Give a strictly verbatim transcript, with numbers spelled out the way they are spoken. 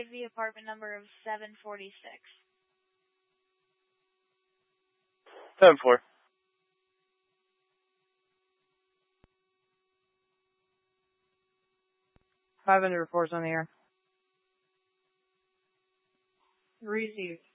The apartment number of seven forty-six. seven four. five hundred reports on the air. Received.